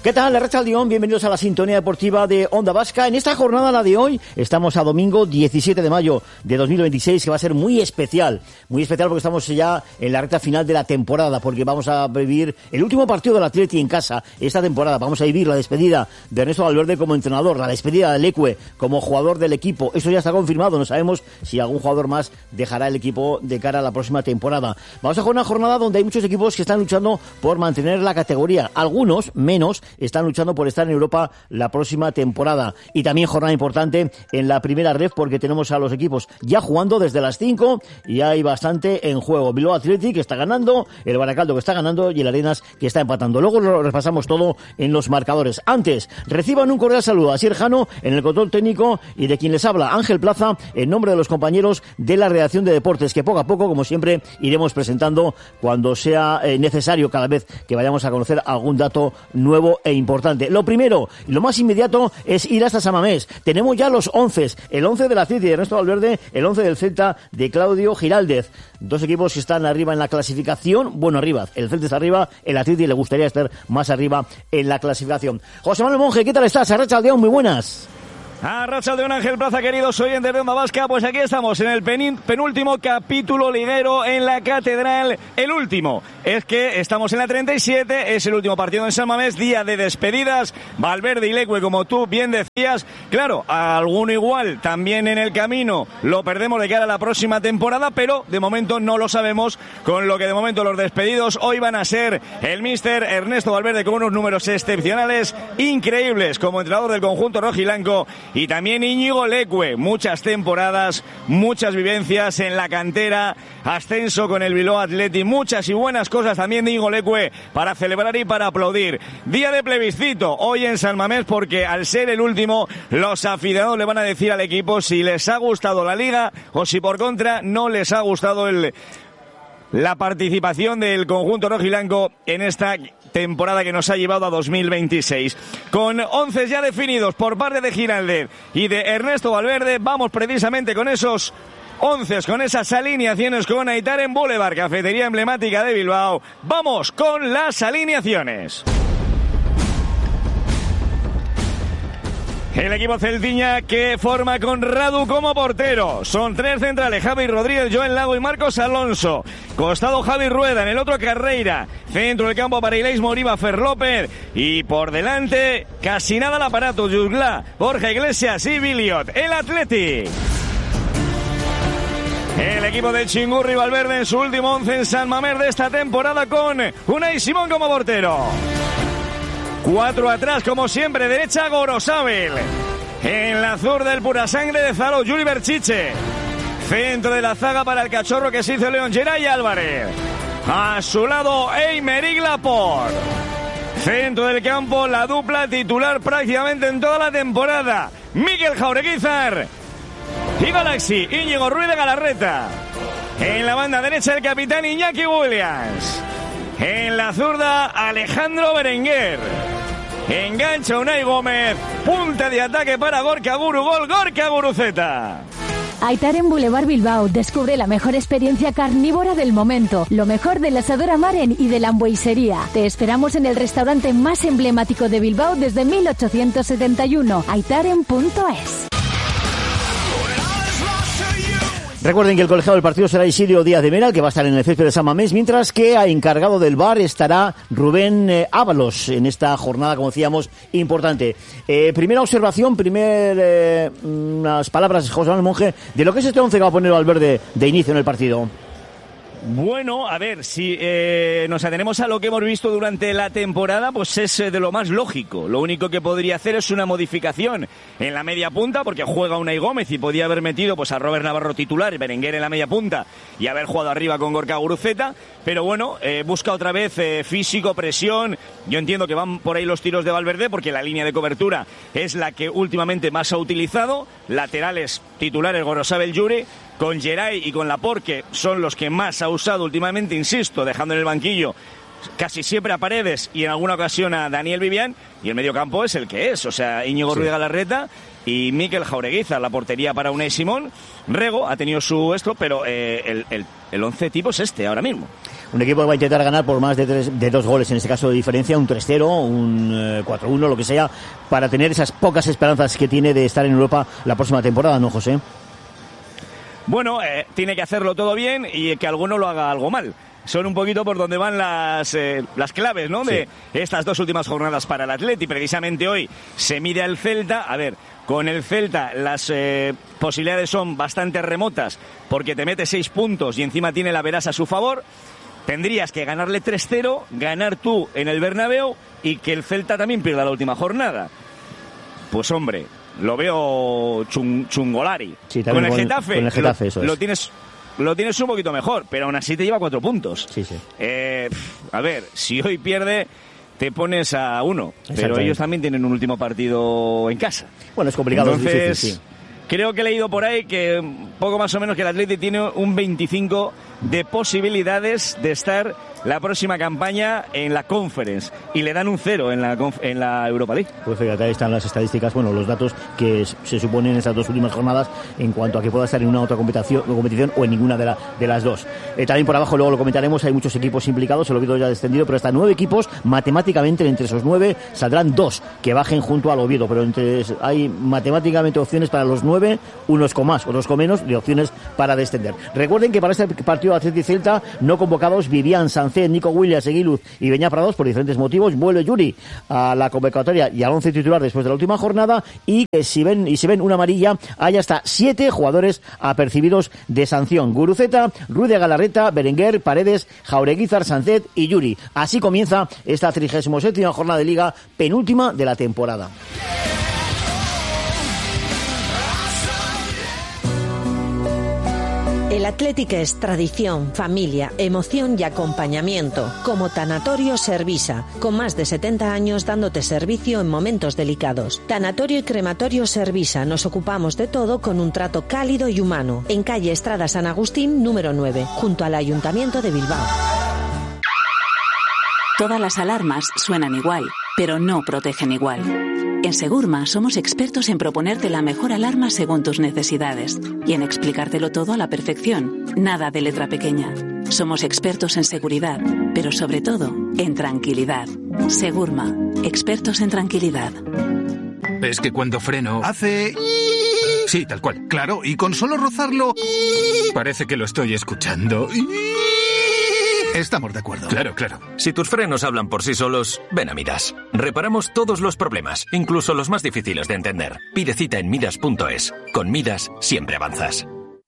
¿Qué tal, Arratsaldeon? Bienvenidos a la sintonía deportiva de Onda Vasca. En esta jornada, la de hoy, estamos a domingo 17 de mayo de 2026, que va a ser muy especial porque estamos ya en la recta final de la temporada, porque vamos a vivir el último partido del Atleti en casa esta temporada. Vamos a vivir la despedida de Ernesto Valverde como entrenador, la despedida de Leque como jugador del equipo. Eso ya está confirmado, no sabemos si algún jugador más dejará el equipo de cara a la próxima temporada. Vamos a jugar una jornada donde hay muchos equipos que están luchando por mantener la categoría. Algunos, menos, están luchando por estar en Europa la próxima temporada. Y también jornada importante en la primera ref, porque tenemos a los equipos ya jugando desde las 5 y hay bastante en juego. Bilbao Athletic que está ganando, el Baracaldo que está ganando y el Arenas que está empatando. Luego lo repasamos todo en los marcadores. Antes, reciban un cordial saludo a Asier Jano en el control técnico y de quien les habla, Ángel Plaza, en nombre de los compañeros de la redacción de deportes, que poco a poco, como siempre, iremos presentando cuando sea necesario, cada vez que vayamos a conocer algún dato nuevo e importante. Lo primero y lo más inmediato es ir hasta San Mamés. Tenemos ya los 11, el 11 del Atleti de Ernesto Valverde, el 11 del Celta de Claudio Giraldez. Dos equipos que están arriba en la clasificación. Bueno, arriba, el Celta está arriba, el Atleti le gustaría estar más arriba en la clasificación. José Manuel Monge, ¿qué tal estás? Arratsaldeon, muy buenas. Arratsaldeon, Ángel Plaza, queridos oyentes de Onda Vasca. Pues aquí estamos en el penúltimo capítulo liguero en la Catedral. El último. Es que estamos en la 37, es el último partido en San Mamés, día de despedidas. Valverde y Leque, como tú bien decías. Claro, alguno igual también en el camino lo perdemos de cara a la próxima temporada, pero de momento no lo sabemos, con lo que de momento los despedidos hoy van a ser el míster Ernesto Valverde, con unos números excepcionales, increíbles, como entrenador del conjunto rojiblanco. Y también Íñigo Leque, muchas temporadas, muchas vivencias en la cantera, ascenso con el Bilbao Athletic, muchas y buenas cosas también de Íñigo Leque para celebrar y para aplaudir. Día de plebiscito hoy en San Mamés, porque al ser el último, los aficionados le van a decir al equipo si les ha gustado la liga o si por contra no les ha gustado la participación del conjunto rojiblanco en esta temporada que nos ha llevado a 2026. Con 11 ya definidos por parte de Giraldez y de Ernesto Valverde, vamos precisamente con esos 11, con esas alineaciones con Aitaren Boulevard, cafetería emblemática de Bilbao. Vamos con las alineaciones. El equipo celtiña, que forma con Radu como portero. Son 3 centrales: Javi Rodríguez, Joel Lago y Marcos Alonso. Costado Javi Rueda, en el otro Carreira. Centro del campo para Ilais Moriba, Fer López. Y por delante, casi nada el aparato, Yugla, Borja Iglesias y Biliot. El Athletic. El equipo de Chingurri Valverde en su último 11 en San Mamés de esta temporada, con Unai Simón como portero. 4 atrás, como siempre, derecha Gorosabel. En la zurda del pura sangre de Zaro, Juli Berchiche. Centro de la zaga para el cachorro que se hizo León, Geray Álvarez. A su lado, Eimerick Laporte. Centro del campo, la dupla titular prácticamente en toda la temporada: Mikel Jaureguizar y Galaxy, Íñigo Ruiz de Galarreta. En la banda derecha, el capitán Iñaki Williams. En la zurda, Alejandro Berenguer. Engancha Unai Gómez. Punta de ataque para Gorka Guru. Gol Gorka Guruceta. Aitaren Boulevard Bilbao. Descubre la mejor experiencia carnívora del momento. Lo mejor del asador Maren y de la hamburguesería. Te esperamos en el restaurante más emblemático de Bilbao desde 1871. aitaren.es. Recuerden que el colegiado del partido será Isidro Díaz de Mera, el que va a estar en el césped de San Mamés, mientras que a encargado del bar estará Rubén Ábalos en esta jornada, como decíamos, importante. Primera observación, unas palabras, José Manuel Monge, de lo que es este 11 que va a poner Valverde de inicio en el partido. Bueno, a ver, si nos atenemos a lo que hemos visto durante la temporada, pues es de lo más lógico. Lo único que podría hacer es una modificación en la media punta, porque juega Unai Gómez y podía haber metido pues a Robert Navarro titular, Berenguer en la media punta y haber jugado arriba con Gorka Guruceta. Pero bueno, busca otra vez físico, presión. Yo entiendo que van por ahí los tiros de Valverde, porque la línea de cobertura es la que últimamente más ha utilizado. Laterales titulares Gorosabel, Yuri, con Geray y con Laporte, que son los que más ha usado últimamente, insisto, dejando en el banquillo casi siempre a Paredes y en alguna ocasión a Daniel Vivian, y el mediocampo es el que es, o sea, Íñigo Ruiz de Galarreta y Mikel Jaureguizar, la portería para Unai Simón. Rego ha tenido su pero el 11 tipo es ahora mismo. Un equipo que va a intentar ganar por más de 2 goles, en este caso de diferencia, un 3-0, un 4-1, lo que sea, para tener esas pocas esperanzas que tiene de estar en Europa la próxima temporada, ¿no, José? Bueno, tiene que hacerlo todo bien y que alguno lo haga algo mal. Son un poquito por donde van las claves, ¿no? De estas 2 últimas jornadas para el Atleti. Precisamente hoy se mide al Celta. A ver, con el Celta las posibilidades son bastante remotas porque te mete 6 puntos y encima tiene la Verás a su favor. Tendrías que ganarle 3-0, ganar tú en el Bernabéu y que el Celta también pierda la última jornada. Pues hombre, lo veo chungolari. Sí, con el Getafe, eso es. Lo tienes un poquito mejor, pero aún así te lleva 4 puntos. Sí. A ver, si hoy pierde, te pones a 1. Pero ellos también tienen un último partido en casa. Bueno, es complicado. Entonces, es difícil, sí. Creo que he leído por ahí que poco más o menos que el Atleti tiene un 25 de posibilidades de estar la próxima campaña en la Conference y le dan un 0 en la Europa League. Pues fíjate, ahí están las estadísticas, bueno, los datos que se suponen en estas 2 últimas jornadas en cuanto a que pueda estar en una otra competición o en ninguna de las 2. También por abajo, luego lo comentaremos, hay muchos equipos implicados, el Oviedo ya ha descendido, pero hasta 9 equipos, matemáticamente entre esos 9 saldrán 2 que bajen junto al Oviedo, pero hay matemáticamente opciones para los 9, unos con más, otros con menos, de opciones para descender. Recuerden que para este partido Atleti Celta no convocados Vivian Sancet, Nico Williams, Eguiluz y Beñá Prados por diferentes motivos. Vuelve Yuri a la convocatoria y al 11 titular después de la última jornada, y que si ven una amarilla hay hasta 7 jugadores apercibidos de sanción: Guruceta, Ruiz de Galarreta, Berenguer, Paredes, Jaureguizar, Sancet y Yuri. Así comienza esta 37ª jornada de Liga, penúltima de la temporada. El Athletic es tradición, familia, emoción y acompañamiento, como Tanatorio Servisa, con más de 70 años dándote servicio en momentos delicados. Tanatorio y Crematorio Servisa, nos ocupamos de todo con un trato cálido y humano, en calle Estrada San Agustín, número 9, junto al Ayuntamiento de Bilbao. Todas las alarmas suenan igual, pero no protegen igual. En Segurma somos expertos en proponerte la mejor alarma según tus necesidades y en explicártelo todo a la perfección, nada de letra pequeña. Somos expertos en seguridad, pero sobre todo en tranquilidad. Segurma, expertos en tranquilidad. Es que cuando freno hace... Sí, tal cual, claro, y con solo rozarlo parece que lo estoy escuchando. Estamos de acuerdo. Claro. Si tus frenos hablan por sí solos, ven a Midas. Reparamos todos los problemas, incluso los más difíciles de entender. Pide cita en Midas.es. Con Midas siempre avanzas.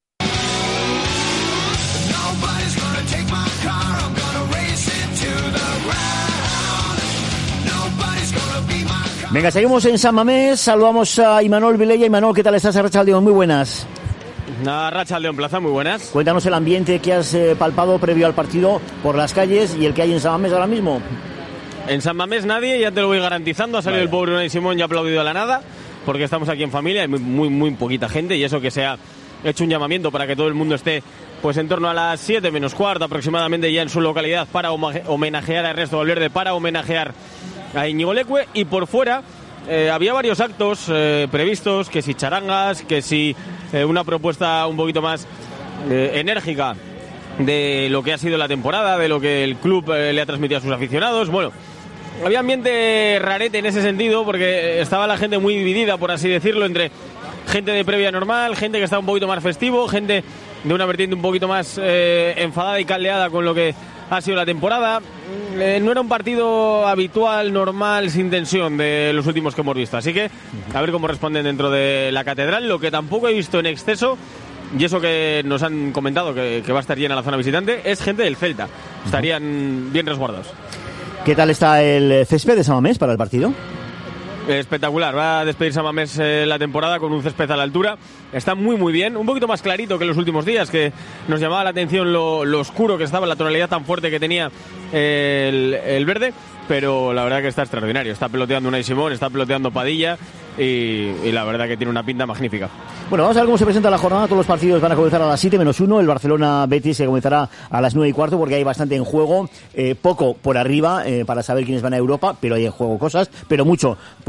Venga, seguimos en San Mamés, saludamos a Imanol Vilella. Imanol, ¿qué tal estás? Arratsaldeon, muy buenas. Arratsaldeon, Plaza, muy buenas. Cuéntanos el ambiente que has palpado previo al partido por las calles y el que hay en San Mamés ahora mismo. En San Mamés nadie, ya te lo voy garantizando. Ha salido el pobre Unai Simón y ha aplaudido a la nada, porque estamos aquí en familia, hay muy poquita gente, y eso que se ha hecho un llamamiento para que todo el mundo esté pues en torno a las 7 menos cuarto aproximadamente ya en su localidad para homenajear a Ernesto Valverde, para homenajear a Íñigo Leque. Y por fuera había varios actos previstos, que si charangas, que si una propuesta un poquito más enérgica de lo que ha sido la temporada, de lo que el club le ha transmitido a sus aficionados. Bueno, había ambiente rarete en ese sentido, porque estaba la gente muy dividida, por así decirlo, entre gente de previa normal, gente que estaba un poquito más festivo, gente de una vertiente un poquito más enfadada y caldeada con lo que ha sido la temporada. No era un partido habitual, normal, sin tensión de los últimos que hemos visto. Así que a ver cómo responden dentro de la catedral. Lo que tampoco he visto en exceso, y eso que nos han comentado que va a estar llena la zona visitante, es gente del Celta. Estarían bien resguardados. ¿Qué tal está el césped de San Mamés para el partido? Espectacular, va a despedir San Mamés la temporada con un césped a la altura. Está muy bien, un poquito más clarito que los últimos días, que nos llamaba la atención lo oscuro que estaba, la tonalidad tan fuerte que tenía el verde, pero la verdad que está extraordinario. Está peloteando Unai Simón, está peloteando Padilla y la verdad que tiene una pinta magnífica. Bueno, vamos a ver cómo se presenta la jornada. Todos los partidos van a comenzar a las 7 menos 1. El Barcelona-Betis se comenzará a las 9 y cuarto, porque hay bastante en juego. Poco por arriba para saber quiénes van a Europa, pero hay en juego cosas, pero mucho por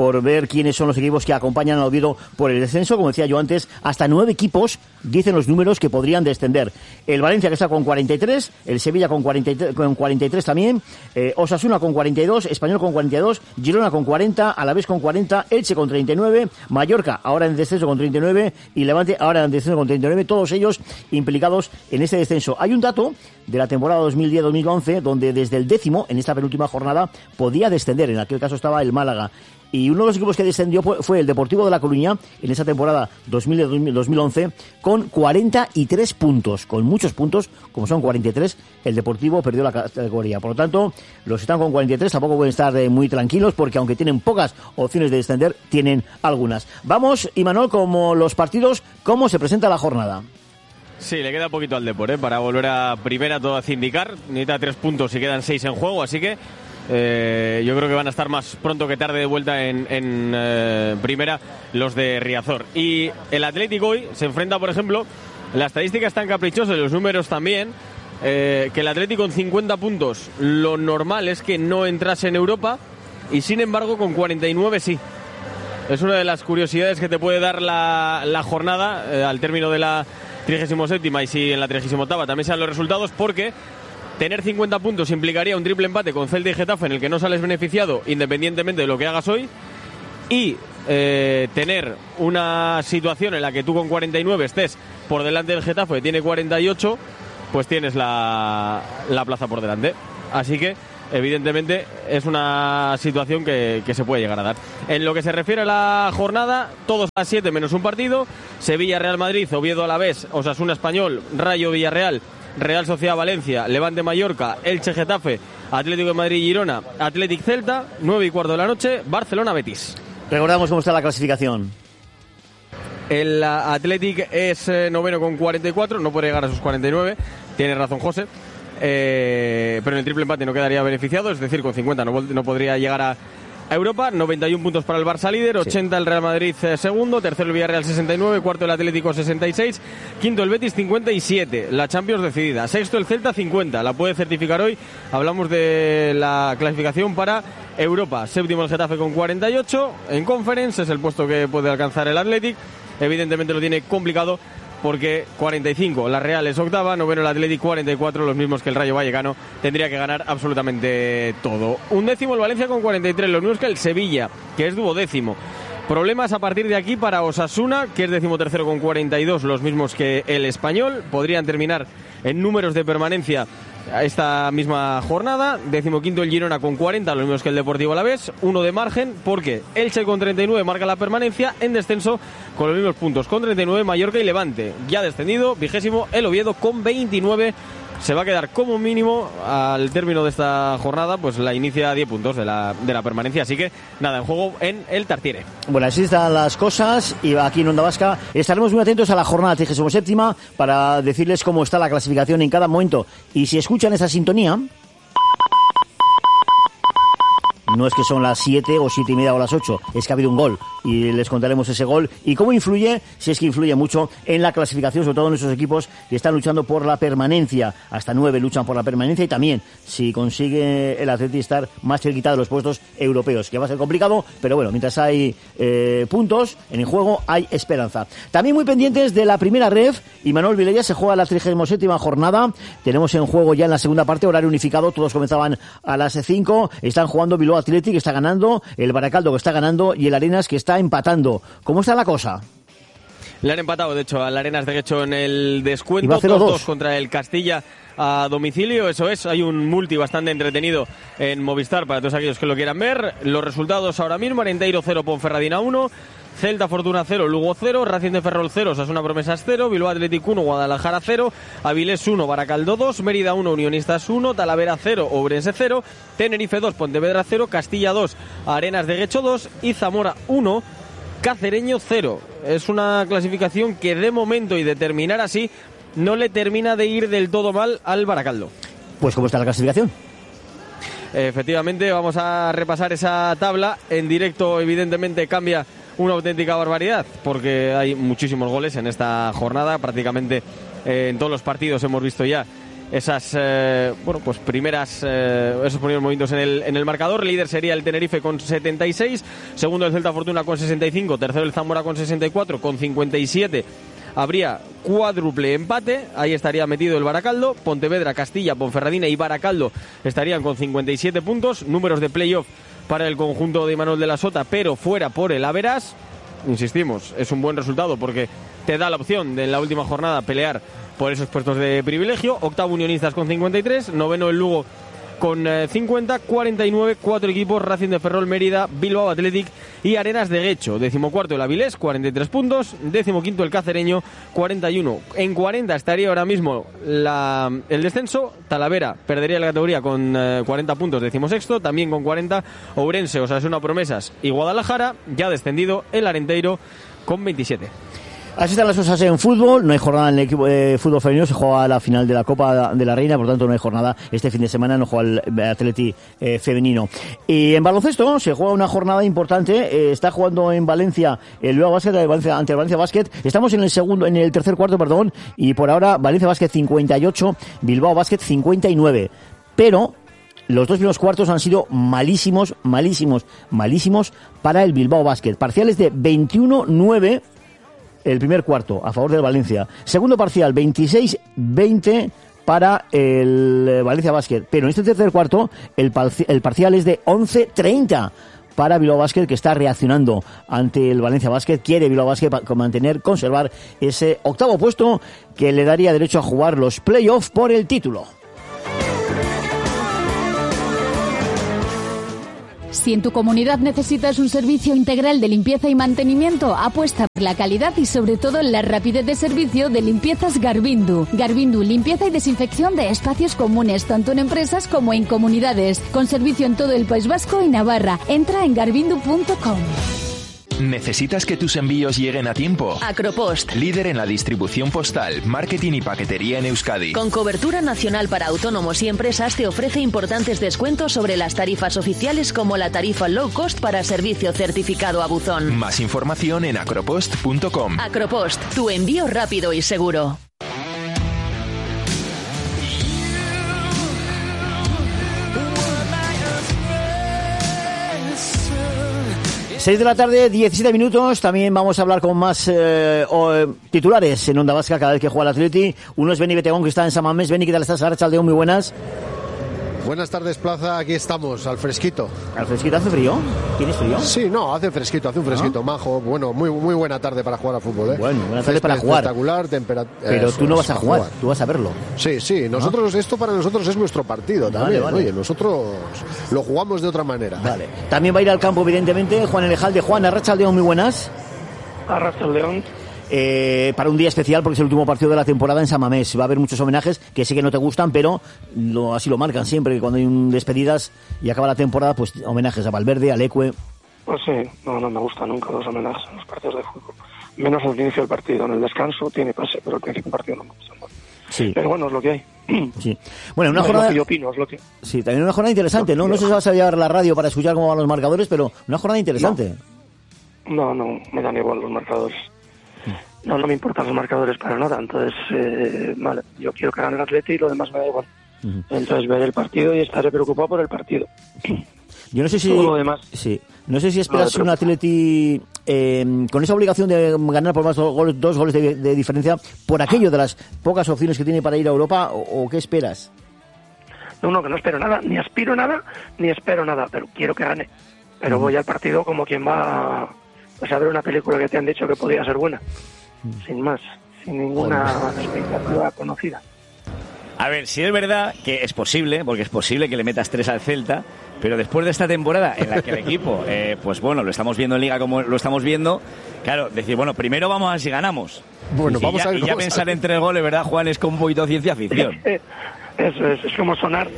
por ver quiénes son los equipos que acompañan al Oviedo por el descenso. Como decía yo antes, hasta 9 equipos dicen los números que podrían descender. El Valencia, que está con 43, el Sevilla con 43 también, Osasuna con 42, Español con 42, Girona con 40, Alavés con 40, Elche con 39, Mallorca ahora en descenso con 39 y Levante ahora en descenso con 39, todos ellos implicados en este descenso. Hay un dato de la temporada 2010-2011 donde desde el 10º, en esta penúltima jornada, podía descender. En aquel caso estaba el Málaga. Y uno de los equipos que descendió fue el Deportivo de La Coruña en esa temporada 2010-2011 con 43 puntos, con muchos puntos, como son 43, el Deportivo perdió la categoría. Por lo tanto, los que están con 43 tampoco pueden estar muy tranquilos porque aunque tienen pocas opciones de descender, tienen algunas. Vamos, Imanol, como los partidos, ¿cómo se presenta la jornada? Sí, le queda poquito al Depor, para volver a primera, todo hace indicar. Necesita 3 puntos y quedan 6 en juego, así que yo creo que van a estar más pronto que tarde de vuelta en primera los de Riazor. Y el Atlético hoy se enfrenta, por ejemplo, la estadística es tan caprichosa y los números también, que el Atlético con 50 puntos, lo normal es que no entrase en Europa y sin embargo con 49 sí. Es una de las curiosidades que te puede dar la jornada al término de la 37ª y si en la 38ª también sean los resultados, porque tener 50 puntos implicaría un triple empate con Celta y Getafe en el que no sales beneficiado independientemente de lo que hagas hoy, y tener una situación en la que tú con 49 estés por delante del Getafe que tiene 48, pues tienes la plaza por delante. Así que evidentemente es una situación que se puede llegar a dar. En lo que se refiere a la jornada, todos a 7 menos un partido: Sevilla, Real Madrid, Oviedo, Alavés, Osasuna, Español, Rayo, Villarreal, Real Sociedad, Valencia, Levante, Mallorca, Elche, Getafe, Atlético de Madrid, Girona, Athletic, Celta, 9:15 de la noche, Barcelona, Betis. Recordamos cómo está la clasificación. El Athletic es noveno con 44, no puede llegar a sus 49, tiene razón José. Pero en el triple empate no quedaría beneficiado, es decir, con 50 no podría llegar a Europa. 91 puntos para el Barça líder, 80 el Real Madrid segundo, tercero el Villarreal 69, cuarto el Atlético 66, quinto el Betis 57, la Champions decidida, sexto el Celta 50, la puede certificar hoy. Hablamos de la clasificación para Europa, séptimo el Getafe con 48, en Conference es el puesto que puede alcanzar el Athletic, evidentemente lo tiene complicado porque 45, la Real es octava, noveno el Athletic 44, los mismos que el Rayo Vallecano, tendría que ganar absolutamente todo. Undécimo el Valencia con 43, los mismos que el Sevilla, que es duodécimo. Problemas a partir de aquí para Osasuna, que es 13º con 42, los mismos que el Español, podrían terminar en números de permanencia esta misma jornada. 15º el Girona con 40, lo mismo que el Deportivo Alavés, 1 de margen, porque Elche con 39 marca la permanencia, en descenso con los mismos puntos, con 39 Mallorca y Levante, ya descendido, 20º el Oviedo con 29, se va a quedar como mínimo al término de esta jornada, pues la inicia a 10 puntos de la permanencia, así que nada, en juego en el Tartiere. Bueno, así están las cosas y aquí en Onda Vasca estaremos muy atentos a la jornada 37ª para decirles cómo está la clasificación en cada momento, y si escuchan esa sintonía, no es que son las 7 o 7:30 o las 8, es que ha habido un gol y les contaremos ese gol y cómo influye, si es que influye mucho en la clasificación, sobre todo en esos equipos que están luchando por la permanencia. Hasta 9 luchan por la permanencia y también si consigue el Athletic estar más cerquita de los puestos europeos, que va a ser complicado, pero bueno, mientras hay puntos en el juego hay esperanza. También muy pendientes de la primera ref, Imanol Vilella, se juega la 37ª jornada, tenemos en juego ya en la segunda parte, horario unificado, todos comenzaban a las 5, están jugando Bilbao Athletic, que está ganando, el Baracaldo que está ganando y el Arenas que está empatando. ¿Cómo está la cosa? Le han empatado, de hecho, al Arenas de Guecho en el descuento, 2-2 contra el Castilla a domicilio, eso es, hay un multi bastante entretenido en Movistar para todos aquellos que lo quieran ver. Los resultados ahora mismo: Arenteiro 0, Ponferradina 1, Celta Fortuna 0, Lugo 0, Racing de Ferrol 0, Osasuna Promesas 0, Bilbao Athletic 1, Guadalajara 0, Avilés 1, Baracaldo 2, Mérida 1, Unionistas 1, Talavera 0, Ourense 0, Tenerife 2, Pontevedra 0, Castilla 2, Arenas de Guecho 2 y Zamora 1, Cacereño 0. Es una clasificación que de momento y de terminar así no le termina de ir del todo mal al Baracaldo. Pues ¿cómo está la clasificación? Efectivamente, vamos a repasar esa tabla. En directo, evidentemente, cambia una auténtica barbaridad, porque hay muchísimos goles en esta jornada. Prácticamente en todos los partidos hemos visto ya esas esos primeros movimientos en el marcador. Líder sería el Tenerife con 76, segundo el Celta Fortuna con 65, tercero el Zamora con 64, con 57 habría cuádruple empate, ahí estaría metido el Baracaldo. Pontevedra, Castilla, Ponferradina y Baracaldo estarían con 57 puntos, números de playoff para el conjunto de Imanol de la Sota, pero fuera por el Average. Insistimos, es un buen resultado porque te da la opción de en la última jornada pelear por esos puestos de privilegio. Octavo Unionistas con 53, noveno el Lugo con 50, 49, 4 equipos: Racing de Ferrol, Mérida, Bilbao Athletic y Arenas de Guecho. 14º el Avilés, 43 puntos, 15º el Cacereño, 41. En 40 estaría ahora mismo el descenso. Talavera perdería la categoría con 40 puntos, 16º, también con 40. Ourense, Osasuna Promesas y Guadalajara, ya descendido el Arenteiro con 27. Así están las cosas en fútbol. No hay jornada en el equipo de fútbol femenino. Se juega la final de la Copa de la Reina, por tanto no hay jornada este fin de semana. No juega el Atleti femenino. Y en baloncesto se juega una jornada importante. Está jugando en Valencia el Bilbao Basket ante el Valencia Basket. Estamos en el tercer cuarto, y por ahora Valencia Basket 58, Bilbao Basket 59. Pero los dos primeros cuartos han sido malísimos para el Bilbao Basket. Parciales de 21-9 el primer cuarto a favor del Valencia. Segundo parcial 26-20 para el Valencia Basket. Pero en este tercer cuarto el parcial es de 11-30 para Bilbao Basket, que está reaccionando ante el Valencia Basket. Quiere Bilbao Basket conservar ese octavo puesto que le daría derecho a jugar los playoffs por el título. Si en tu comunidad necesitas un servicio integral de limpieza y mantenimiento, apuesta por la calidad y sobre todo la rapidez de servicio de Limpiezas Garbindu. Garbindu, limpieza y desinfección de espacios comunes, tanto en empresas como en comunidades, con servicio en todo el País Vasco y Navarra. Entra en garbindu.com. ¿Necesitas que tus envíos lleguen a tiempo? Acropost, líder en la distribución postal, marketing y paquetería en Euskadi. Con cobertura nacional para autónomos y empresas, te ofrece importantes descuentos sobre las tarifas oficiales, como la tarifa low cost para servicio certificado a buzón. Más información en acropost.com. Acropost, tu envío rápido y seguro. 6 de la tarde, 17 minutos. También vamos a hablar con más titulares en Onda Vasca cada vez que juega el Atleti. Uno es Beni Betegón, que está en San Mamés. Beni, ¿qué tal estás? Arratsaldeon, muy buenas. Buenas tardes, Plaza. Aquí estamos, al fresquito. ¿Al fresquito? ¿Hace frío? ¿Tienes frío? Sí, no, hace un fresquito, ¿no? Majo. Bueno, muy buena tarde para jugar al fútbol, ¿eh? Bueno, buena tarde para jugar. Espectacular, temperatura. Pero tú no vas a jugar, tú vas a verlo. Sí, nosotros, esto para nosotros es nuestro partido también. Vale. Oye, nosotros lo jugamos de otra manera. Vale. También va a ir al campo, evidentemente, Juan Elejalde. Juan, arratsaldeon, muy buenas. Arratsaldeon. Para un día especial, porque es el último partido de la temporada en San Mamés. Va a haber muchos homenajes que sé que no te gustan, pero así lo marcan siempre, que cuando hay despedidas y acaba la temporada, pues homenajes a Valverde, a Leque. Pues sí, no me gusta nunca los homenajes en los partidos de fútbol. Menos al inicio del partido. En el descanso tiene pase, pero al principio del partido no me gusta. Sí. Pero bueno, es lo que hay. Sí. Bueno, una jornada. Es lo que yo opino, es lo que. Sí, también una jornada interesante, ¿no? No sé si vas a llevar la radio para escuchar cómo van los marcadores, pero una jornada interesante. No, me dan igual los marcadores. No me importan los marcadores para nada. Entonces, vale, yo quiero que gane el Atleti y lo demás me da igual. Entonces, veré el partido y estaré preocupado por el partido. Yo no sé si. Todo lo demás. Sí. No sé si esperas un Atleti con esa obligación de ganar por más dos goles de diferencia, por aquello de las pocas opciones que tiene para ir a Europa, o qué esperas. No, que no espero nada, ni aspiro a nada, ni espero nada, pero quiero que gane. Pero voy al partido como quien va a ver una película que te han dicho que podría ser buena. Sin más, sin ninguna expectativa conocida. A ver, si es verdad que es posible, porque es posible que le metas 3 al Celta, pero después de esta temporada en la que el equipo, pues bueno, lo estamos viendo en Liga como lo estamos viendo, claro, decir, bueno, primero vamos a ver si ganamos. Bueno, vamos a ver. Y ya pensar en 3 goles, ¿verdad, Juan? Es con un poquito de ciencia ficción. Eso es como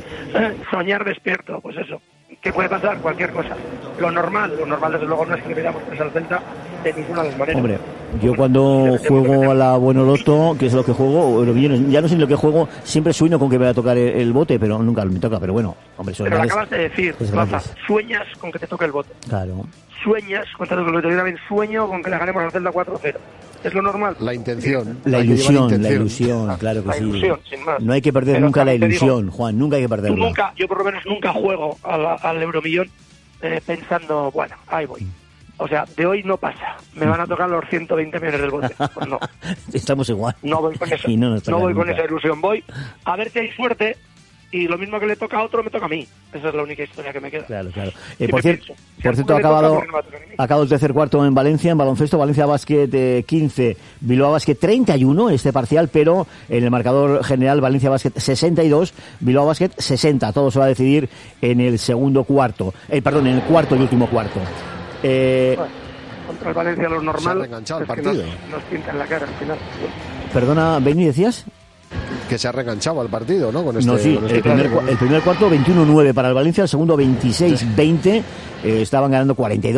soñar despierto, pues eso. ¿Qué puede pasar? Cualquier cosa. Lo normal desde luego no es que le veamos 3 al Celta de ninguna de las maneras. Hombre, yo cuando juego a la Buenoloto, que es lo que juego, ya no sé lo que juego, siempre sueño con que me va a tocar el bote, pero nunca me toca, pero bueno, hombre, pero lo acabas de decir, Plaza, sueñas con que te toque el bote. Claro. Sueñas con que te toque el bote. Yo también sueño con que le ganemos al Celta 4-0. Es lo normal. La intención. La ilusión, claro que la sí. Ilusión, sin más. No hay que perder Pero nunca la también te ilusión, digo, Juan, nunca hay que perderla. Yo por lo menos nunca juego al Euromillón pensando, bueno, ahí voy. O sea, de hoy no pasa. Me van a tocar los 120 millones del bote. Pues no. Estamos igual. No voy con esa, Y no nos toca no voy con nunca. esa ilusión. Voy a ver si hay suerte y lo mismo que le toca a otro me toca a mí. Esa es la única historia que me queda. Claro. Si Por me cierto, pienso, si a ha alguno le toca, acabado ¿por qué no me va a tocar a mí? el tercer cuarto en Valencia, en baloncesto. Valencia Basket 15, Bilbao Basket 31, este parcial, pero en el marcador general Valencia Basket 62, Bilbao Basket 60. Todo se va a decidir en el segundo cuarto. En el cuarto y último cuarto. Bueno, contra el Valencia lo normal Se ha reenganchado el es que partido. nos pintan la cara al final. Perdona, Benny, ¿decías? Que se ha reenganchado al partido, ¿no? Con este, No, sí, con este el primer cuarto 21-9 para el Valencia, el segundo 26-20, estaban ganando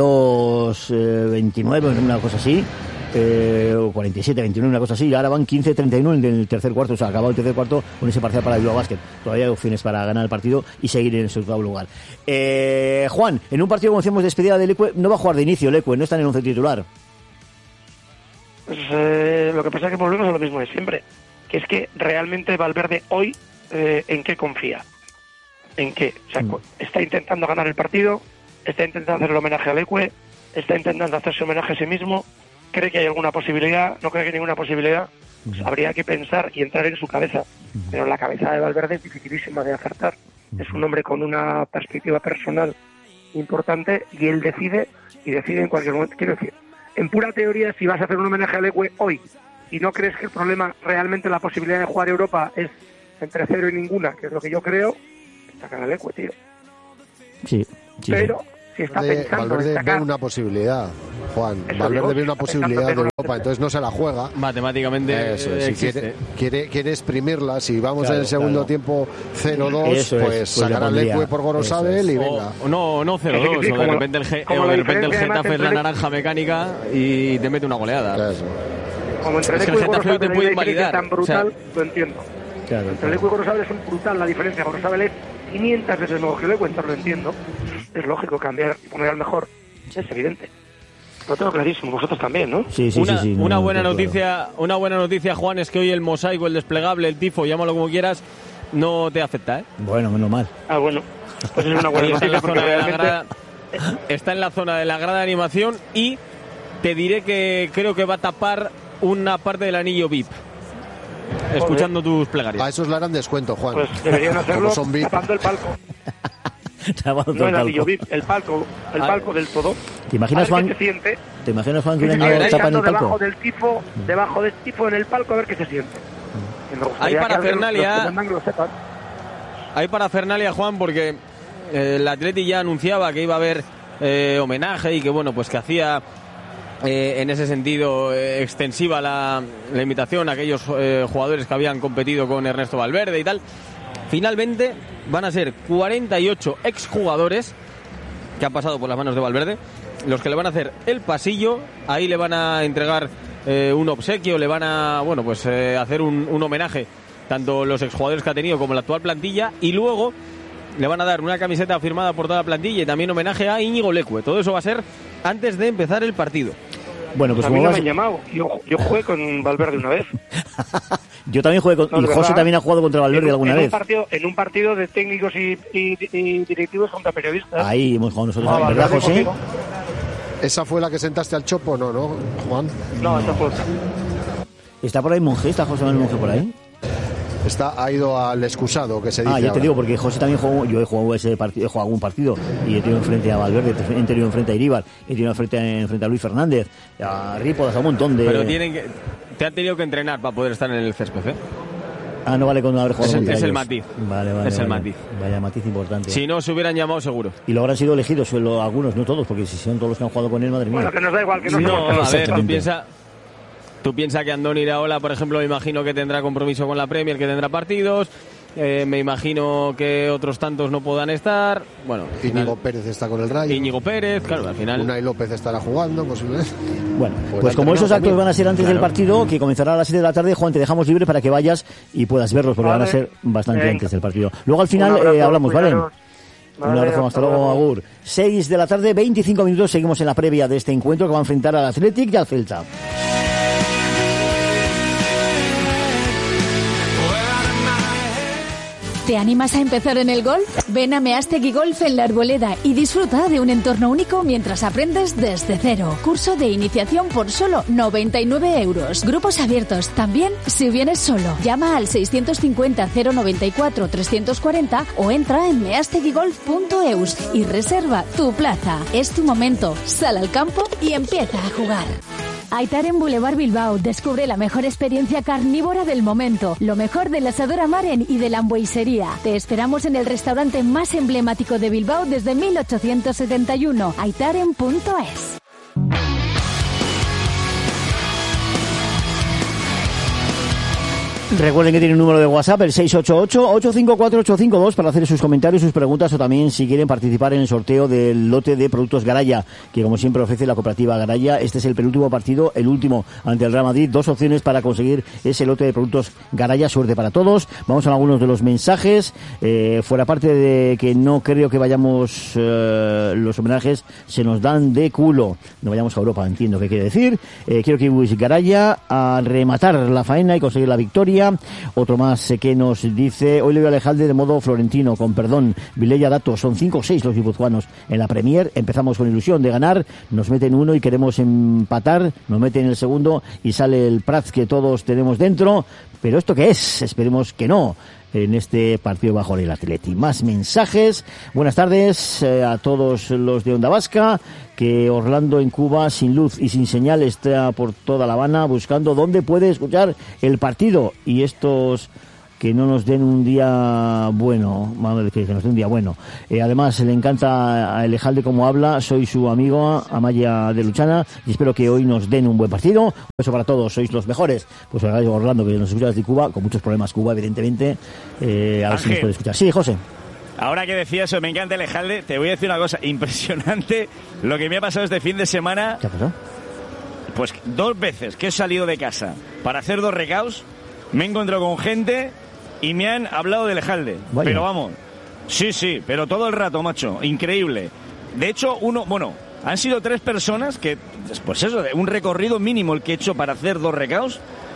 42-29, una cosa así, o 47-29, una cosa así, y ahora van 15-31 en el tercer cuarto, o sea, acabado el tercer cuarto con ese parcial para el Bilbao Basket. Todavía hay opciones para ganar el partido y seguir en el segundo lugar. Juan, en un partido, como decíamos, despedida de Leque, no va a jugar de inicio Leque, no está en el 11 titular. Pues lo que pasa es que volvemos a lo mismo de siempre, que es que realmente Valverde hoy, ¿en qué confía? ¿En qué? O sea, está intentando ganar el partido, está intentando hacer el homenaje a Leque, está intentando hacerse homenaje a sí mismo, ¿cree que hay alguna posibilidad? ¿No cree que hay ninguna posibilidad? Pues habría que pensar y entrar en su cabeza. Pero la cabeza de Valverde es dificilísima de acertar. Es un hombre con una perspectiva personal importante y él decide en cualquier momento. Quiero decir, en pura teoría, si vas a hacer un homenaje a Leque hoy y no crees que el problema realmente la posibilidad de jugar Europa es entre 0 y ninguna, que es lo que yo creo, sacar a Leque, tío. Sí. Pero si está pensando Valverde en sacar... ve una posibilidad, Juan. Eso Valverde digo, ve una está posibilidad de pensando en Europa, entonces no se la juega. Matemáticamente Eso es, si existe. quiere exprimirla. Si vamos Claro, en el segundo claro. tiempo 0-2, Eso es, pues pues sacar le a pondría. Leque por Gorosabel y venga. O no 0-2, Sí, o de como- repente el, como o la de repente el diferencia además Getafe es la entre- naranja mecánica y te mete una goleada. Eso. Como entre Es que Leque el y Getafe hoy te Gorosabel puede hay una diferencia invalidar, tan brutal, o sea, lo entiendo. Claro, Entre Leque y Gorosabel es brutal la diferencia. Gorosabel es 500 veces mejor que Leque, entonces lo entiendo. Es lógico cambiar y poner al mejor. Es evidente. Lo tengo clarísimo, vosotros también, ¿no? Sí. Una buena claro. noticia, Juan, es que hoy el mosaico, el desplegable, el tifo, llámalo como quieras, no te afecta, ¿eh? Bueno, menos mal. Ah, bueno. Pues es una buena Hoy está en noticia la porque zona de la realmente... grada, está en la zona de la grada de animación y te diré que creo que va a tapar una parte del anillo VIP. Escuchando tus plegarias. A esos le harán descuento, Juan. Pues deberían hacerlo Como son VIP. tapando el palco. Tapando No el el anillo palco. VIP, el palco del todo. ¿Te imaginas, a ver Juan? qué se siente. ¿Te imaginas, Juan, que un Que se año quede tapan el echando palco? debajo del tifo en el palco a ver qué se siente. Que me gustaría Hay que parafernalia. los que mandan que lo sepan. Hay parafernalia, Juan, porque el Atleti ya anunciaba que iba a haber homenaje y que, bueno, pues que hacía en ese sentido extensiva la invitación a aquellos jugadores que habían competido con Ernesto Valverde y tal. Finalmente van a ser 48 exjugadores que han pasado por las manos de Valverde los que le van a hacer el pasillo. Ahí le van a entregar un obsequio, le van a, bueno, pues hacer un homenaje, tanto los exjugadores que ha tenido como la actual plantilla, y luego le van a dar una camiseta firmada por toda la plantilla y también homenaje a Íñigo Leque. Todo eso va a ser antes de empezar el partido. Bueno, pues A mí como no vas... me han llamado. Yo jugué con Valverde una vez. Yo también jugué con... No, y de José verdad. también ha jugado contra Valverde alguna vez. En un partido de técnicos y directivos contra periodistas. Ahí hemos jugado nosotros, Ah, ¿verdad, Valverde José? conmigo. ¿Esa fue la que sentaste al Chopo? No, Juan. No, esa fue otra. ¿Está por ahí Monje? ¿Está José Manuel Monje por ahí? Ha ido al excusado, que se dice Ah, ya te ahora. digo, porque José también jugó, yo he jugado ese partido, he jugado algún partido y he tenido enfrente a Valverde, he tenido enfrente a Iríbar, he tenido enfrente a Luis Fernández, a Rípodas, a un montón de... Pero te han tenido que entrenar para poder estar en el césped, ¿eh? Ah, no vale con haber jugado contra Es el ellos. matiz. Vale, Es el matiz. Vaya matiz importante. Si no, se hubieran llamado seguro. Y lo habrán sido elegidos algunos, no todos, porque si son todos los que han jugado con él, madre mía. Bueno, que nos da igual, que no No, somos a ver, tú Exactamente. piensa que Andoni Iraola, por ejemplo, me imagino que tendrá compromiso con la Premier, que tendrá partidos. Me imagino que otros tantos no puedan estar. Bueno, al final, Íñigo Pérez está con el Rayo. Íñigo Pérez, claro, al final. Unai López estará jugando, posiblemente. Bueno, Pues pues ha como esos entrenado actos también. van a ser antes del Claro. partido, que comenzará a las 7 de la tarde, Juan, te dejamos libre para que vayas y puedas verlos, porque Vale. van a ser bastante Venga. antes del partido. Luego al final Un abrazo, hablamos, ¿vale? cuidaros. Un abrazo, hasta luego, Agur. 6 de la tarde, 25 minutos, seguimos en la previa de este encuentro que va a enfrentar al Athletic y al Celta. ¿Te animas a empezar en el golf? Ven a Meastegui Golf en La Arboleda y disfruta de un entorno único mientras aprendes desde cero. Curso de iniciación por solo 99 euros. Grupos abiertos también si vienes solo. Llama al 650 094 340 o entra en measteguigolf.eus y reserva tu plaza. Es tu momento. Sal al campo y empieza a jugar. Aitaren Boulevard Bilbao. Descubre la mejor experiencia carnívora del momento. Lo mejor del asador Amaren y de la hamburguesería. Te esperamos en el restaurante más emblemático de Bilbao desde 1871. aitaren.es. Recuerden que tiene un número de WhatsApp, el 688-854-852, para hacer sus comentarios, sus preguntas o también si quieren participar en el sorteo del lote de productos Garaya, que como siempre ofrece la cooperativa Garaya. Este es el penúltimo partido, el último ante el Real Madrid. 2 opciones para conseguir ese lote de productos Garaya. Suerte para todos. Vamos a algunos de los mensajes. Fuera parte de que no creo que vayamos, los homenajes se nos dan de culo. No vayamos a Europa, entiendo qué quiere decir. Quiero que ibais Garaya a rematar la faena y conseguir la victoria. Otro más que nos dice: hoy le voy a Alejalde de modo florentino, con perdón, Vilella Dato, son 5 o 6 los guipuzcoanos en la Premier. Empezamos con ilusión de ganar, nos meten uno y queremos empatar, nos meten el segundo y sale el Prats que todos tenemos dentro. ¿Pero esto qué es? Esperemos que no, en este partido bajo el Atleti. Más mensajes. Buenas tardes a todos los de Onda Vasca. Que Orlando en Cuba, sin luz y sin señal, está por toda La Habana buscando dónde puede escuchar el partido. Y estos que no nos den un día bueno, que nos den un día bueno. Además, le encanta a Alejalde como habla. Soy su amigo Amaya de Luchana y espero que hoy nos den un buen partido. Un beso para todos, sois los mejores. Pues Orlando, que nos escucha desde Cuba, con muchos problemas Cuba, evidentemente. A ver si nos puede escuchar. Sí, José. Ahora que decía eso, me encanta Alejalde. Te voy a decir una cosa impresionante. Lo que me ha pasado este fin de semana. ¿Qué ha pasado? Pues 2 veces que he salido de casa para hacer 2 recaos, me he encontrado con gente y me han hablado de Alejalde. Vaya. Pero vamos, sí, pero todo el rato, macho, increíble. De hecho, han sido 3 personas que, pues eso, un recorrido mínimo el que he hecho para hacer 2 recaos,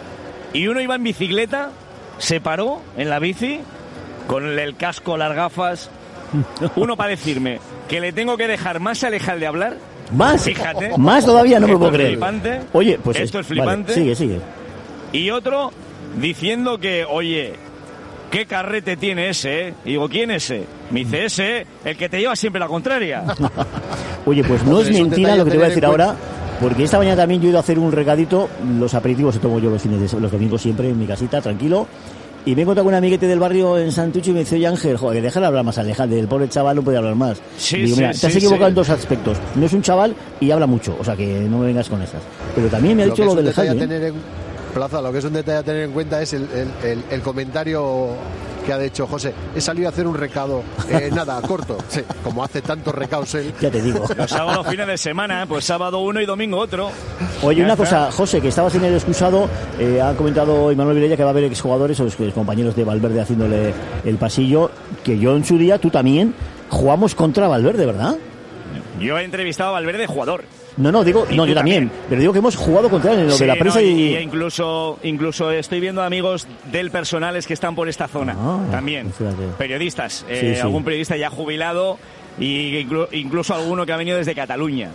y uno iba en bicicleta, se paró en la bici, con el casco, las gafas, uno para decirme que le tengo que dejar más a Alejalde hablar. ¿Más? Fíjate. Más todavía, no me puedo creer. Flipante. Oye, pues esto es flipante. Vale, sigue. Y otro diciendo que, oye, qué carrete tiene ese, ¿eh? Y digo, ¿quién ese? Me dice, ese, el que te lleva siempre la contraria. Oye, pues no es mentira lo que te voy a decir ahora, porque esta mañana también yo he ido a hacer un recadito. Los aperitivos que tomo yo los domingos siempre en mi casita, tranquilo. Y me he encontrado con un amiguete del barrio en Santucho y me dice: oye, Ángel, joder, que déjale hablar más a Alejalde, el pobre chaval no puede hablar más. Digo, mira, te has equivocado en 2 aspectos. No es un chaval y habla mucho, o sea que no me vengas con esas. Pero también me ha dicho lo del Alejalde. Plaza, lo que es un detalle a tener en cuenta es el comentario que ha dicho José. He salido a hacer un recado, corto, sí, como hace tantos recados él. Ya te digo. Los sábados fines de semana, pues sábado uno y domingo otro. Oye, una cosa, José, que estabas en el excusado, ha comentado Imanol Vilella que va a haber exjugadores o los compañeros de Valverde haciéndole el pasillo, que yo en su día, tú también, jugamos contra Valverde, ¿verdad? Yo he entrevistado a Valverde jugador. Yo también, pero digo que hemos jugado contra él en lo de la prensa y incluso estoy viendo amigos del personales que están por esta zona también, fíjate. Periodistas, algún periodista ya jubilado y incluso alguno que ha venido desde Cataluña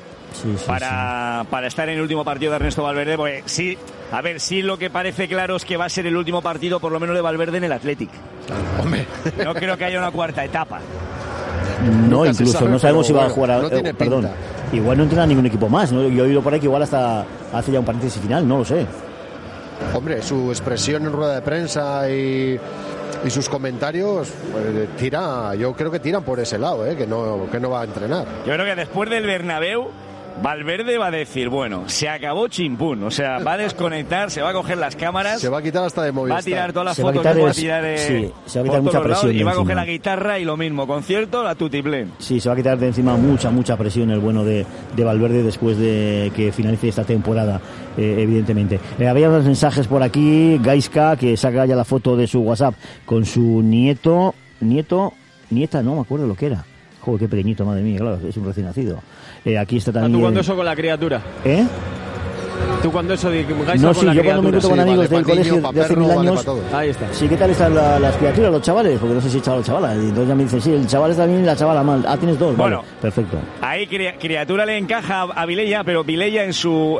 para estar en el último partido de Ernesto Valverde, porque sí, a ver, sí, lo que parece claro es que va a ser el último partido por lo menos de Valverde en el Athletic. Hombre, no creo que haya una cuarta etapa. No, incluso no sabemos si va a jugar igual no entrena ningún equipo más, ¿no? Yo he oído por ahí que igual hasta hace ya un paréntesis final, no lo sé. Hombre, su expresión en rueda de prensa y sus comentarios yo creo que tiran por ese lado, que no va a entrenar. Yo creo que después del Bernabéu Valverde va a decir, bueno, se acabó chimpún, o sea, va a desconectar, se va a coger las cámaras, se va a quitar hasta de Movistar, va a tirar todas las fotos que va a tirar se va a quitar mucha presión y va a coger la guitarra y lo mismo, concierto, la tutiplén. Sí, se va a quitar de encima mucha presión el bueno de Valverde después de que finalice esta temporada, evidentemente. Había unos mensajes por aquí, Gaiska, que saca ya la foto de su WhatsApp con su nieta, no me acuerdo lo que era. Joder, qué pequeñito, madre mía, claro, es un recién nacido. Aquí está también... ¿Tú cuánto eso con la criatura? Tú cuando eso de no, sí, yo cuando me meto con amigos del colegio de hace 1000 años, ahí está. Sí, ¿qué tal están las criaturas, los chavales? Porque no sé si chaval o chavala. Y entonces ya me dicen, sí, el chaval está bien y la chavala mal. Ah, tienes dos, bueno, vale, perfecto. Ahí criatura le encaja a Vilella, pero Vilella en su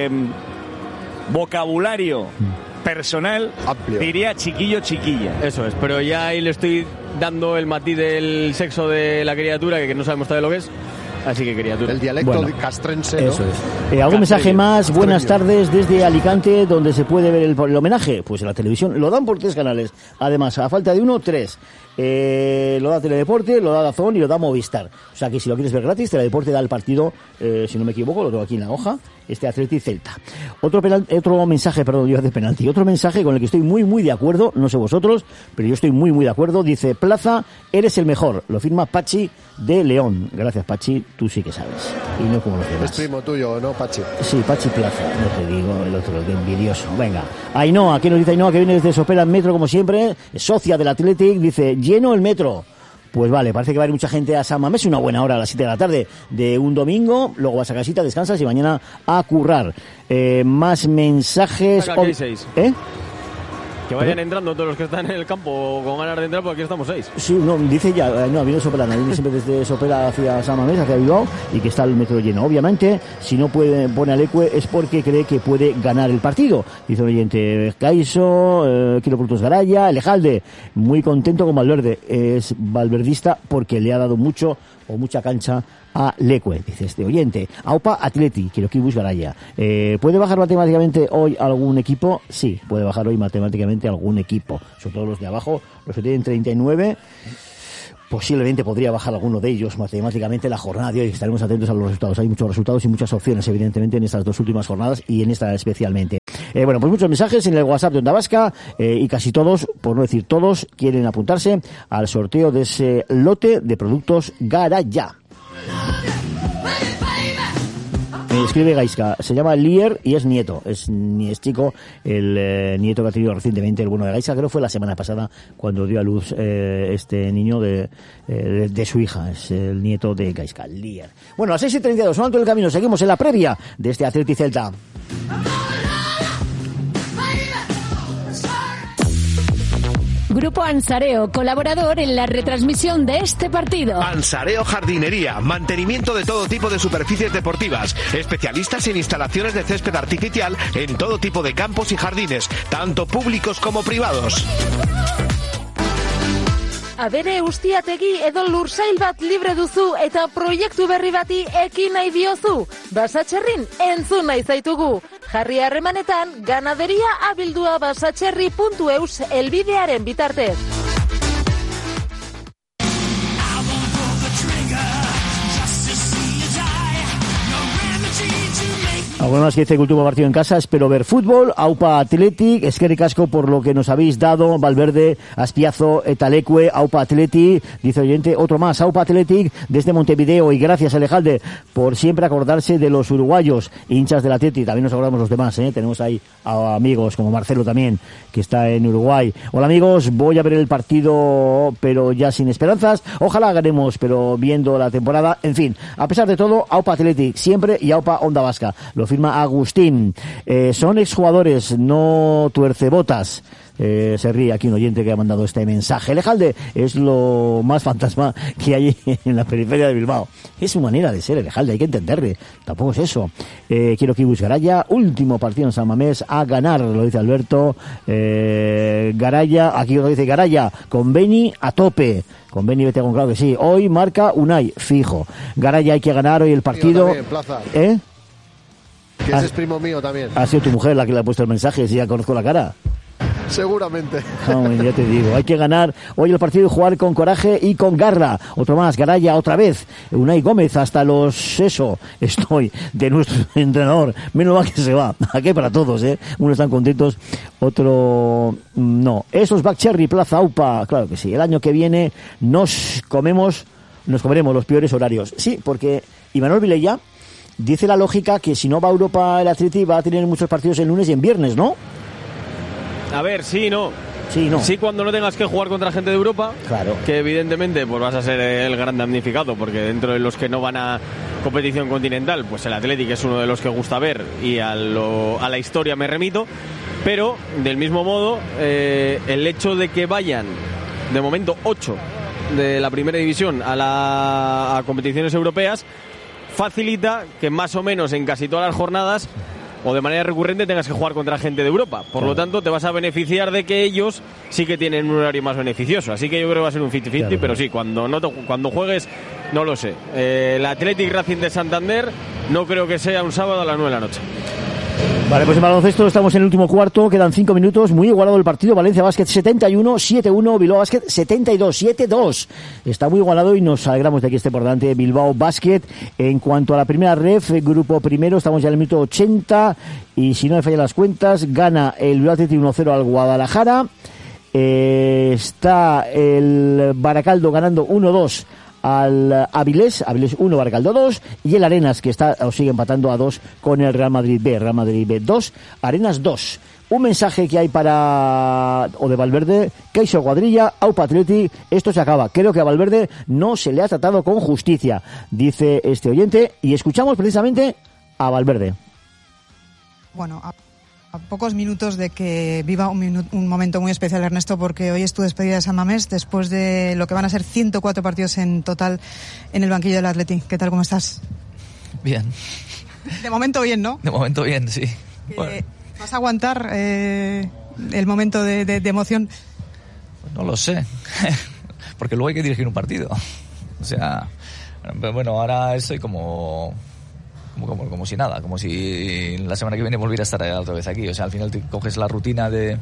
vocabulario personal amplio diría chiquillo-chiquilla. Eso es, pero ya ahí le estoy dando el matiz del sexo de la criatura, que no sabemos todavía lo que es. Así que criatura. El dialecto castrense, ¿no? Eso es. ¿Algún mensaje más? Buenas tardes desde Alicante, donde se puede ver el homenaje. Pues en la televisión lo dan por 3 canales. Además, a falta de 1, 3. Lo da Teledeporte, lo da DAZN y lo da Movistar. O sea que si lo quieres ver gratis, Teledeporte da el partido, si no me equivoco, lo tengo aquí en la hoja, Atleti Celta. Otro mensaje, perdón, yo de penalti. Otro mensaje con el que estoy muy de acuerdo, no sé vosotros, pero yo estoy muy de acuerdo. Dice: Plaza, eres el mejor. Lo firma Pachi de León. Gracias, Pachi, tú sí que sabes. Y no como los demás. Es primo tuyo, ¿no, Pachi? Sí, Pachi Plaza, no te digo, el otro, que envidioso. Venga. Ainhoa, ¿qué nos dice Ainhoa? Que viene desde Sopela en metro, como siempre, socia del Athletic, dice: lleno el metro. Pues vale, parece que va a ir mucha gente a San Mamés, una buena hora a las 7 de la tarde de un domingo, luego vas a casita, descansas y mañana a currar. Más mensajes. Aquí 6. ¿Eh? Que vayan entrando todos los que están en el campo con ganas de entrar, porque aquí estamos 6. Sí, no, dice ya, no, viene Sopela, viene siempre desde Sopela hacia San Mamés, hacia Bilbao, y que está el metro lleno. Obviamente, si no pone al Ecue es porque cree que puede ganar el partido. Dice un oyente: Caiso, quiero productos Garaya, Elejalde, muy contento con Valverde. Es valverdista porque le ha dado mucha cancha a Lecue, dice este oyente. Aupa Atleti, quiero que busque Garaya. ¿Puede bajar matemáticamente hoy algún equipo? Sí, puede bajar hoy matemáticamente algún equipo, sobre todo los de abajo, los que tienen 39. Posiblemente podría bajar alguno de ellos matemáticamente la jornada de hoy. Estaremos atentos a los resultados. Hay muchos resultados y muchas opciones, evidentemente, en estas 2 últimas jornadas y en esta especialmente. Bueno, pues muchos mensajes en el WhatsApp de Onda Vasca, y casi todos, por no decir todos, quieren apuntarse al sorteo de ese lote de productos Garaya. Me escribe Gaisca, se llama Lier y es nieto, es chico, el nieto que ha tenido recientemente el bueno de Gaisca, creo que fue la semana pasada cuando dio a luz este niño de su hija, es el nieto de Gaisca, Lier. Bueno, a 6:32, son alto el camino, seguimos en la previa de este Atleti Celta. Grupo Ansareo, colaborador en la retransmisión de este partido. Ansareo Jardinería, mantenimiento de todo tipo de superficies deportivas, especialistas en instalaciones de césped artificial en todo tipo de campos y jardines, tanto públicos como privados. Abere ustiategi edo lursail bat libre duzu eta proiektu berri bati ekin nahi diozu. Basatxerrin entzun nahi zaitugu. Jarri harremanetan ganaderia abildua basatxerri.eus elbidearen bitartez. Algo más que dice que último partido en casa, espero ver fútbol. Aupa Athletic, eskerrik asko por lo que nos habéis dado, Valverde, Aspiazo, Etalecue, Aupa Athletic, dice oyente, otro más, Aupa Athletic desde Montevideo, y gracias Alejalde por siempre acordarse de los uruguayos, hinchas del Athletic, también nos acordamos los demás, tenemos ahí a amigos como Marcelo también, que está en Uruguay. Hola amigos, voy a ver el partido, pero ya sin esperanzas, ojalá ganemos, pero viendo la temporada, en fin, a pesar de todo, Aupa Athletic siempre y Aupa Onda Vasca. Lo firma Agustín. Son exjugadores, no tuercebotas. Se ríe aquí un oyente que ha mandado este mensaje. Elejalde es lo más fantasma que hay en la periferia de Bilbao. Es su manera de ser, Elejalde, hay que entenderle. Tampoco es eso. Quiero que busque Garaya, último partido en San Mamés, a ganar, lo dice Alberto. Garaya, aquí lo dice Garaya, con Beni a tope. Con Beni vete con claro que sí. Hoy marca Unai, fijo. Garaya hay que ganar hoy el partido. También, Plaza. Que ese es primo mío también. Ha sido tu mujer la que le ha puesto el mensaje, si ya conozco la cara. Seguramente. No, ya te digo, hay que ganar hoy el partido y jugar con coraje y con garra. Otro más, Garaya otra vez. Unai Gómez hasta estoy de nuestro entrenador. Menos mal que se va. Aquí para todos, Unos están contentos, otro no. Esos Backcherry, Plaza Aupa, claro que sí. El año que viene nos comeremos los peores horarios. Sí, porque Imanol Vilella dice la lógica que si no va a Europa el Atleti va a tener muchos partidos en lunes y en viernes, ¿no? A ver, sí, no. Sí, no. Sí, cuando no tengas que jugar contra gente de Europa, claro, que evidentemente pues vas a ser el gran damnificado, porque dentro de los que no van a competición continental, pues el Athletic es uno de los que gusta ver y a la historia me remito, pero del mismo modo el hecho de que vayan de momento 8 de la primera división a competiciones europeas facilita que más o menos en casi todas las jornadas o de manera recurrente tengas que jugar contra gente de Europa. Por lo tanto, te vas a beneficiar de que ellos sí que tienen un horario más beneficioso. Así que yo creo que va a ser un 50-50, pero sí, cuando juegues, no lo sé. El Athletic Racing de Santander no creo que sea un sábado a las 9 de la noche. Vale, pues en baloncesto estamos en el último cuarto, quedan 5 minutos, muy igualado el partido, Valencia Basket 71, 7-1, Bilbao Basket 72, 7-2. Está muy igualado y nos alegramos de que esté por delante Bilbao Basket. En cuanto a la primera ref, grupo primero, estamos ya en el minuto 80 y si no me fallan las cuentas, gana el Bilbao Athletic 1-0 al Guadalajara. Está el Baracaldo ganando 1-2 al Avilés 1, Baracaldo 2, y el Arenas que sigue empatando a 2 con el Real Madrid B 2, Arenas 2. Un mensaje que hay de Valverde: Keiso Cuadrilla, Aupa Atleti, esto se acaba. Creo que a Valverde no se le ha tratado con justicia, dice este oyente, y escuchamos precisamente a Valverde. Bueno, a pocos minutos de que viva un momento muy especial, Ernesto, porque hoy es tu despedida de San Mamés después de lo que van a ser 104 partidos en total en el banquillo del Athletic. ¿Qué tal, cómo estás? Bien. De momento bien, ¿no? De momento bien, sí. Bueno. ¿Vas a aguantar el momento de emoción? No lo sé, porque luego hay que dirigir un partido. O sea, bueno, ahora estoy como si nada, como si la semana que viene volviera a estar otra vez aquí. O sea, al final te coges la rutina de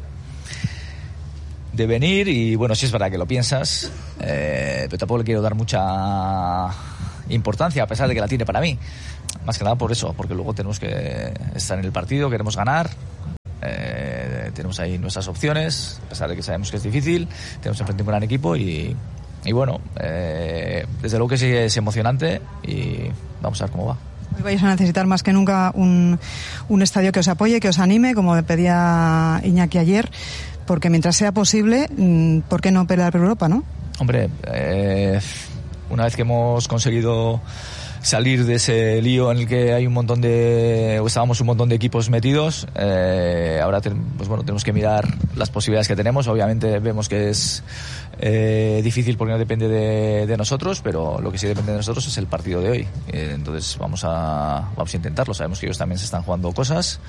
venir y bueno, sí es verdad que lo piensas, pero tampoco le quiero dar mucha importancia, a pesar de que la tiene para mí. Más que nada por eso, porque luego tenemos que estar en el partido, queremos ganar, tenemos ahí nuestras opciones, a pesar de que sabemos que es difícil, tenemos enfrente un gran equipo y bueno, desde luego que sí es emocionante y vamos a ver cómo va. Hoy vais a necesitar más que nunca un estadio que os apoye, que os anime, como pedía Iñaki ayer, porque mientras sea posible, ¿por qué no pelear por Europa, no? Hombre, una vez que hemos conseguido salir de ese lío en el que hay estábamos un montón de equipos metidos, ahora pues bueno, tenemos que mirar las posibilidades que tenemos. Obviamente vemos que es difícil porque no depende de nosotros, pero lo que sí depende de nosotros es el partido de hoy. Entonces vamos a intentarlo. Sabemos que ellos también se están jugando cosas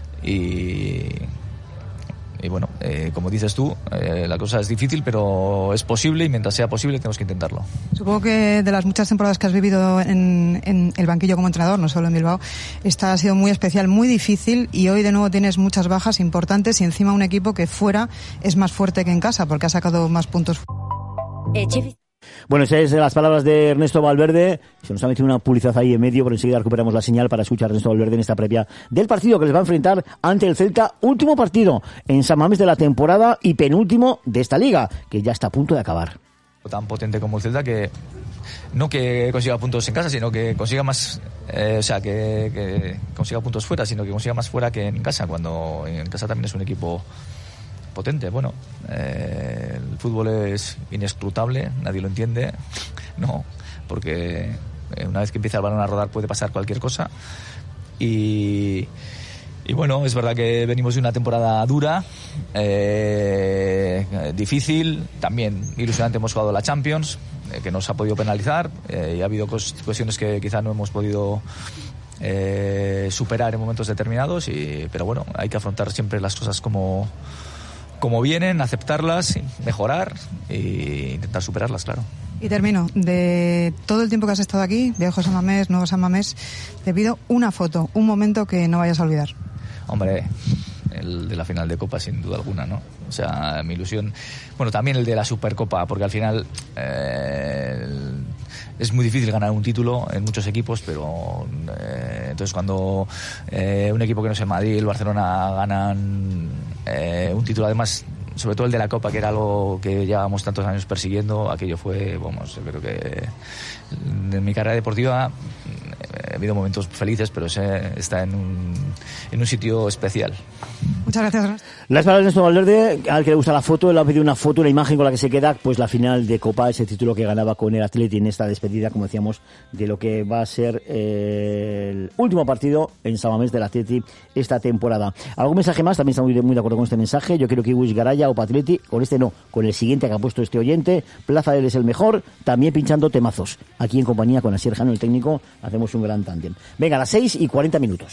y bueno, como dices tú, la cosa es difícil, pero es posible y mientras sea posible tenemos que intentarlo. Supongo que de las muchas temporadas que has vivido en el banquillo como entrenador, no solo en Bilbao, esta ha sido muy especial, muy difícil, y hoy de nuevo tienes muchas bajas importantes y encima un equipo que fuera es más fuerte que en casa porque ha sacado más puntos. Bueno, esas son las palabras de Ernesto Valverde. Se nos ha metido una publicidad ahí en medio, pero enseguida recuperamos la señal para escuchar a Ernesto Valverde en esta previa del partido que les va a enfrentar ante el Celta. Último partido en San Mamés de la temporada y penúltimo de esta liga, que ya está a punto de acabar. Tan potente como el Celta, que no que consiga puntos en casa, sino que consiga más, que consiga puntos fuera, sino que consiga más fuera que en casa, cuando en casa también es un equipo potente. Bueno, el fútbol es inescrutable, nadie lo entiende, no, porque una vez que empieza el balón a rodar puede pasar cualquier cosa y bueno, es verdad que venimos de una temporada dura, difícil, también ilusionante. Hemos jugado la Champions, que nos ha podido penalizar, y ha habido cuestiones que quizá no hemos podido superar en momentos determinados, pero bueno, hay que afrontar siempre las cosas como vienen, aceptarlas, mejorar e intentar superarlas, claro. Y termino, de todo el tiempo que has estado aquí, viejo San Mamés, nuevo San Mamés, te pido una foto, un momento que no vayas a olvidar. Hombre, el de la final de Copa sin duda alguna, ¿no? O sea, mi ilusión, bueno, también el de la Supercopa, porque al final es muy difícil ganar un título en muchos equipos, pero entonces cuando un equipo que no es el Madrid, el Barcelona ganan un título, además, sobre todo el de la Copa, que era algo que llevábamos tantos años persiguiendo, aquello fue, vamos, yo creo que en mi carrera deportiva ha habido momentos felices, pero está en un sitio especial. Muchas Muchas gracias. Las palabras de Néstor Valverde, al que le gusta la foto, él ha pedido una foto, una imagen con la que se queda pues la final de Copa, ese título que ganaba con el Atleti en esta despedida, como decíamos, de lo que va a ser el último partido en San Mamés del Atleti esta temporada. ¿Algún mensaje más? También estamos muy de acuerdo con este mensaje. Yo quiero que Iwis Garaya o Atleti, con este no, con el siguiente que ha puesto este oyente, Plaza del es el mejor, también pinchando temazos. Aquí en compañía con Asier Jano, el técnico, hacemos un gran tándem. Venga, a las 6:40.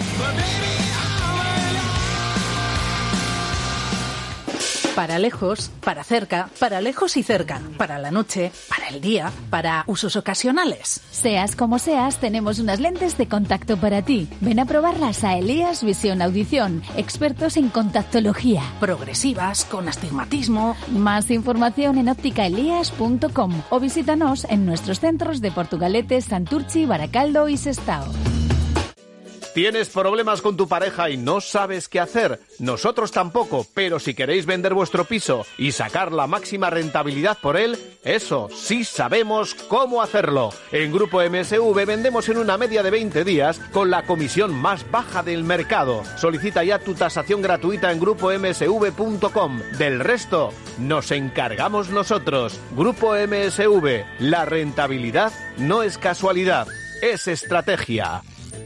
Para lejos, para cerca, para lejos y cerca, para la noche, para el día, para usos ocasionales. Seas como seas, tenemos unas lentes de contacto para ti. Ven a probarlas a Elías Visión Audición, expertos en contactología. Progresivas, con astigmatismo. Más información en ópticaelías.com o visítanos en nuestros centros de Portugalete, Santurchi, Baracaldo y Sestao. ¿Tienes problemas con tu pareja y no sabes qué hacer? Nosotros tampoco, pero si queréis vender vuestro piso y sacar la máxima rentabilidad por él, eso sí sabemos cómo hacerlo. En Grupo MSV vendemos en una media de 20 días con la comisión más baja del mercado. Solicita ya tu tasación gratuita en grupomsv.com. Del resto, nos encargamos nosotros. Grupo MSV, la rentabilidad no es casualidad, es estrategia.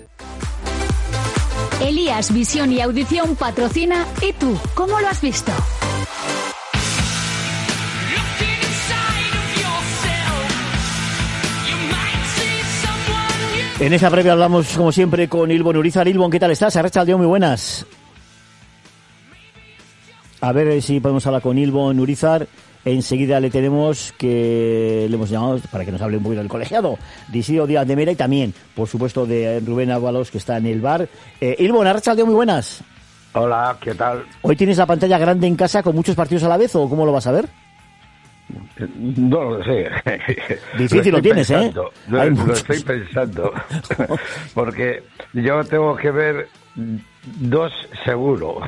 Elías Visión y Audición patrocina. ¿Y tú, cómo lo has visto? En esa previa hablamos, como siempre, con Ilbon Urizar. Ilbon, ¿qué tal estás? Arratsaldeon, muy buenas. A ver si podemos hablar con Ilbon Urizar. Enseguida le tenemos, que le hemos llamado para que nos hable un poquito del colegiado de Isidro Díaz de Mera y también, por supuesto, de Rubén Ábalos, que está en el bar. Ilbon, arratsaldeon, muy buenas. Hola, ¿qué tal? ¿Hoy tienes la pantalla grande en casa con muchos partidos a la vez o cómo lo vas a ver? No lo sé. Difícil lo tienes, pensando, ¿eh? Lo estoy pensando. Porque yo tengo que ver 2 seguro.